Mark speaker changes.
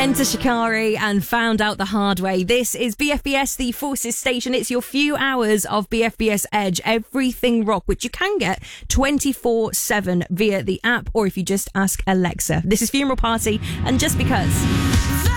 Speaker 1: Enter Shikari and Found Out the Hard Way. This is BFBS, the Forces Station. It's your few hours of BFBS Edge, everything rock, which you can get 24/7 via the app, or if you just ask Alexa. This is Funeral Party, and Just Because.